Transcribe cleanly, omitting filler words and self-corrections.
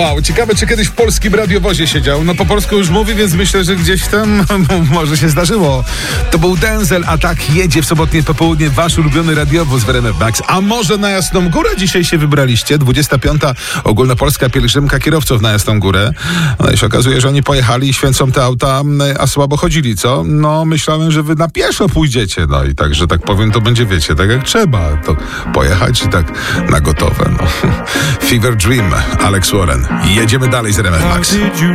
Wow, ciekawe, czy kiedyś w polskim radiowozie siedział. No po polsku już mówi, więc myślę, że gdzieś tam może się zdarzyło. To był Denzel, a tak jedzie w sobotnie popołudnie wasz ulubiony radiowóz w RMF Max. A może na Jasną Górę dzisiaj się wybraliście? 25. ogólnopolska pielgrzymka kierowców na Jasną Górę. No i się okazuje, że oni pojechali i święcą te auta, a słabo chodzili, co? No myślałem, że wy na pieszo pójdziecie. No i tak, że tak powiem, to będzie, wiecie, tak jak trzeba. To pojechać i tak na gotowe. No. Fever Dream, Alex Warren. Jedziemy dalej z RMF Max.